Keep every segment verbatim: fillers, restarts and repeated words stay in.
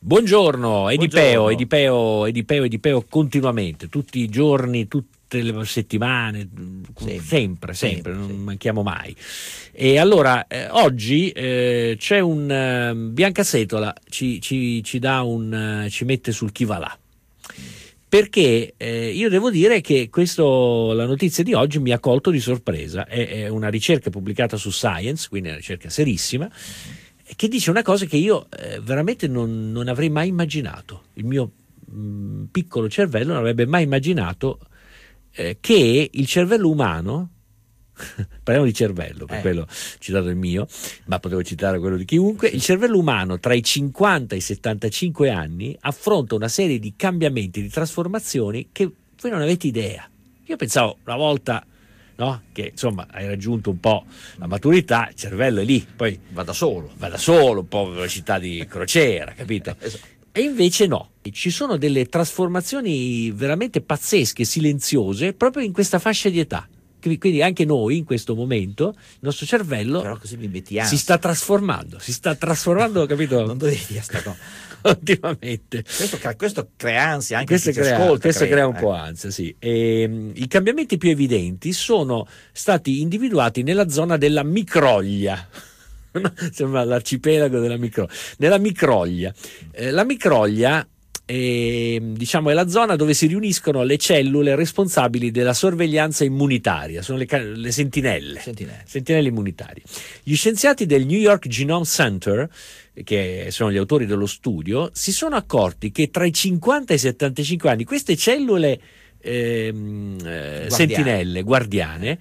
Buongiorno, Edipeo, Buongiorno. Edipeo, Edipeo, Edipeo continuamente, tutti i giorni, tutte le settimane, sempre, sempre, sempre non sì. manchiamo mai. E allora, eh, oggi eh, c'è un uh, Biancasetola, ci, ci, ci dà un, uh, ci mette sul chi va là. Perché eh, io devo dire che questo, la notizia di oggi mi ha colto di sorpresa. È, è una ricerca pubblicata su Science, quindi è una ricerca serissima, che dice una cosa che io eh, veramente non, non avrei mai immaginato. Il mio mh, piccolo cervello non avrebbe mai immaginato eh, che il cervello umano, parliamo di cervello, per eh. quello ho citato il mio, ma potevo citare quello di chiunque, il cervello umano tra i cinquanta e i settantacinque anni affronta una serie di cambiamenti, di trasformazioni che voi non avete idea. Io pensavo una volta, no, che insomma hai raggiunto un po' la maturità, il cervello è lì, poi va da solo, va da solo, un po' velocità di crociera, capito? Esatto. E invece no, ci sono delle trasformazioni veramente pazzesche, silenziose, proprio in questa fascia di età. Quindi anche noi in questo momento il nostro cervello Però così mi metti si sta trasformando, si sta trasformando, capito? Non dovevi dire sta cosa. Continuamente. Questo, questo crea ansia anche questo chi crea, ci ascolta. Questo crea, crea un eh. po' ansia, sì. E, i cambiamenti più evidenti sono stati individuati nella zona della microglia. Sembra l'arcipelago della microglia. Nella microglia. Eh, la microglia E, diciamo, è la zona dove si riuniscono le cellule responsabili della sorveglianza immunitaria, sono le, le sentinelle, sentinelle sentinelle immunitarie. Gli scienziati del New York Genome Center, che sono gli autori dello studio, si sono accorti che tra i cinquanta e i settantacinque anni queste cellule ehm, eh, sentinelle guardiane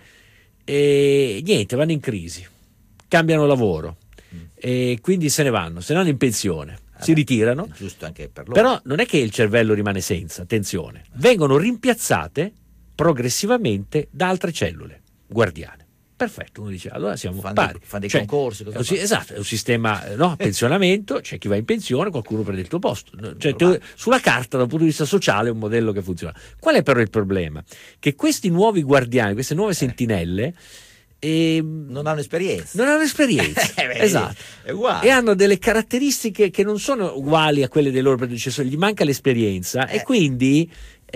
eh, niente, vanno in crisi, cambiano lavoro mm. e quindi se ne vanno, se ne vanno in pensione. Si ritirano, giusto anche per loro. Però non è che il cervello rimane senza, attenzione, vengono rimpiazzate progressivamente da altre cellule guardiane. Perfetto, uno dice allora siamo fan pari. Dei, fan dei cioè, concorsi. È un, esatto, è un sistema, no, pensionamento, c'è chi va in pensione, qualcuno prende il tuo posto. Cioè, te, sulla carta, dal punto di vista sociale, è un modello che funziona. Qual è però il problema? Che questi nuovi guardiani, queste nuove sentinelle, E non hanno esperienza, non hanno esperienza esatto, è uguale. E hanno delle caratteristiche che non sono uguali a quelle dei loro predecessori, gli manca l'esperienza eh. e quindi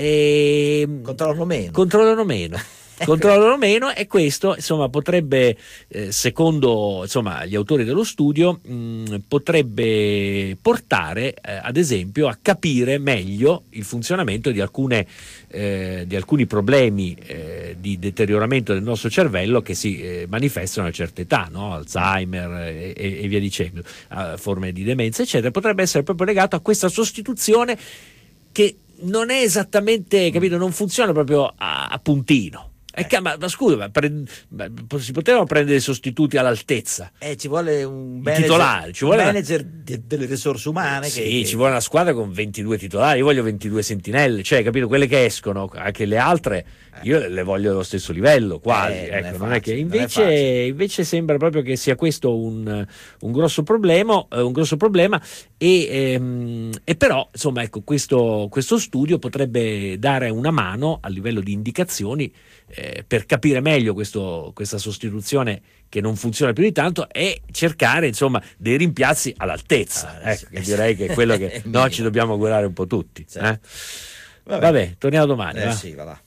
eh, controllano meno controllano meno controllano meno e questo insomma potrebbe eh, secondo insomma gli autori dello studio mh, potrebbe portare eh, ad esempio a capire meglio il funzionamento di alcune eh, di alcuni problemi eh, di deterioramento del nostro cervello che si eh, manifestano a certe età, no? Alzheimer e, e, e via dicendo, uh, forme di demenza eccetera. Potrebbe essere proprio legato a questa sostituzione che non è esattamente, capito, non funziona proprio a, a puntino. Eh, ma, ma scusa, ma pre, ma si potevano prendere sostituti all'altezza. Eh, ci vuole un manager, titolare, ci vuole un manager una... delle risorse umane. Sì, che, ci vuole una squadra con ventidue titolari. Io voglio ventidue sentinelle, cioè, capito? Quelle che escono, anche le altre, io le voglio allo stesso livello, quasi. Eh, ecco, non è non è che facile, invece, non è invece sembra proprio che sia questo un, un grosso problema, un grosso problema. E, ehm, e però, insomma, ecco, questo, questo studio potrebbe dare una mano a livello di indicazioni eh, per capire meglio questo, questa sostituzione che non funziona più di tanto e cercare insomma dei rimpiazzi all'altezza. Ah, ecco, sì. Che direi che è quello che noi ci dobbiamo augurare un po' tutti. Sì. Eh? Vabbè. Vabbè, torniamo domani. Eh, va? Sì, va là.